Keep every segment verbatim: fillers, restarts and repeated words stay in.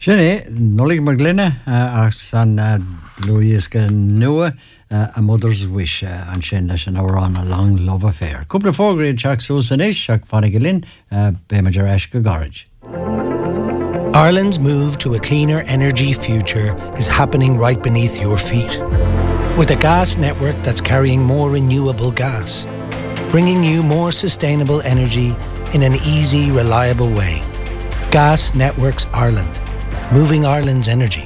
Sinné, nolig mar glynne uh, ach san uh, Louisca nua uh, A Mother's Wish uh, an sin leis an hour on A Long Love Affair. Cúpla fógraí teach Susan ish ach fannig linn uh, Béimeadir eis go garage. Ireland's move to a cleaner energy future is happening right beneath your feet. With a gas network that's carrying more renewable gas, bringing you more sustainable energy in an easy, reliable way. Gas Networks Ireland. Moving Ireland's energy.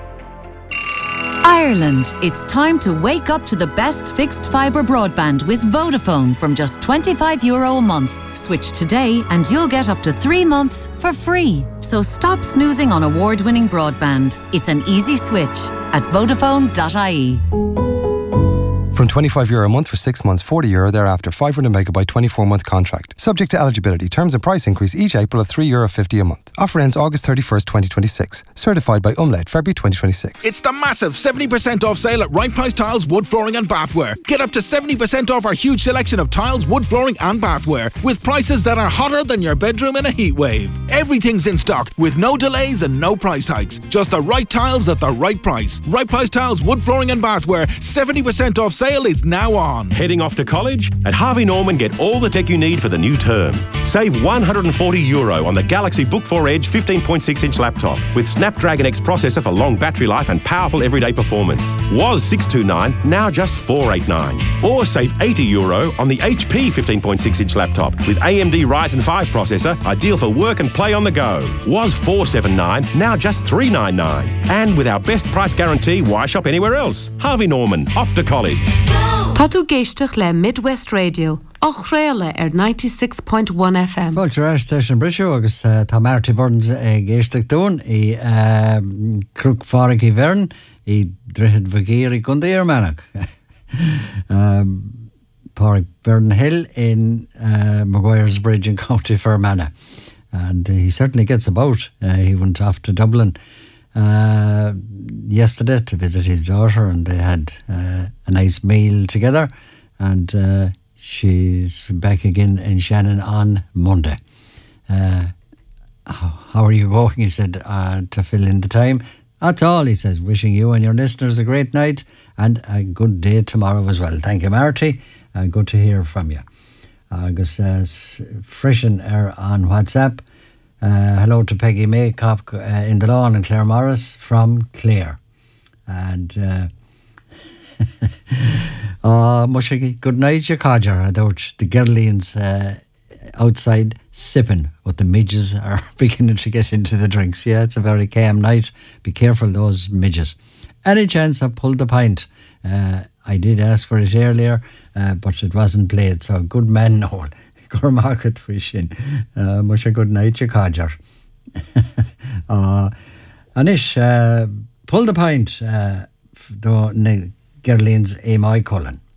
Ireland, it's time to wake up to the best fixed fibre broadband with Vodafone from just twenty-five euro a month. Switch today and you'll get up to three months for free. So stop snoozing on award-winning broadband. It's an easy switch at vodafone dot I E. From twenty-five euro a month for six months, forty euro thereafter, five hundred megabyte twenty-four month contract. Subject to eligibility. Terms and price increase each April of three euro fifty a month. Offer ends August thirty-first, twenty twenty-six. Certified by Umlaut, February twenty twenty-six. It's the massive seventy percent off sale at Right Price Tiles, Wood Flooring and Bathware. Get up to seventy percent off our huge selection of tiles, wood flooring and bathware with prices that are hotter than your bedroom in a heat wave. Everything's in stock with no delays and no price hikes. Just the right tiles at the right price. Right Price Tiles, Wood Flooring and Bathware. seventy percent off sale is now on. Heading off to college? At Harvey Norman, get all the tech you need for the new term. Save one hundred forty euro on the Galaxy Book four Edge fifteen point six inch laptop with Snapdragon X processor for long battery life and powerful everyday performance. Was six hundred twenty-nine, now just four hundred eighty-nine. Or save eighty euro on the H P fifteen point six inch laptop with A M D Ryzen five processor, ideal for work and play on the go. Was four hundred seventy-nine, now just three hundred ninety-nine. And with our best price guarantee, why shop anywhere else? Harvey Norman, off to college. Tá tú géisteach le Midwest Radio, ach réile ar ninety-six point one F M. Fáilte ar station Brisú agus uh, tá Marty Burns uh, géisteach dún i uh, Crúg Fáric i Vern i Drihid Vagir i Gundair Manach. um, Park Burn Hill in uh, Maguire's Bridge in County Fermanagh. And uh, he certainly gets about. Uh, he went off to Dublin uh, yesterday to visit his daughter, and they had uh, a nice meal together, and uh, she's back again in Shannon on Monday. Uh, how, how are you going? He said, uh, to fill in the time. That's all, he says. Wishing you and your listeners a great night and a good day tomorrow as well. Thank you, Marty. Uh, good to hear from you. Agus uh, freshen er on WhatsApp. Uh, hello to Peggy Maycop uh, in the lawn and Claire Morris from Clare. And uh, uh, Mushy, good night, your codger. I thought the girlians uh, outside sipping, but the midges are beginning to get into the drinks. Yeah, it's a very calm night. Be careful, those midges. Any chance I pulled the pint? Uh, I did ask for it earlier, uh, but it wasn't played. So good man, Noel. Go market fishing. Uh, much a good night, your codger. uh, Anish, uh, pull the pint. Uh, the Gerlins A. My Cullen.